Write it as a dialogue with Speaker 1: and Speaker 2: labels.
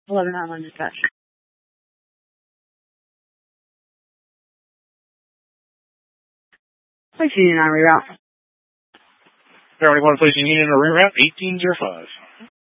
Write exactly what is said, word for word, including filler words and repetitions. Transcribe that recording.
Speaker 1: eleven Hotline Dispatch. Please Union on reroute.
Speaker 2: Everybody want to place Union on reroute eighteen oh five.